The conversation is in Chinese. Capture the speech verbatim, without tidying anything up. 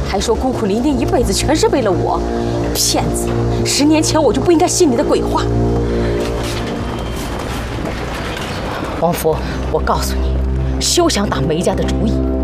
还说孤苦伶仃一辈子全是为了我，骗子！十年前我就不应该信你的鬼话。王福，我告诉你，休想打梅家的主意。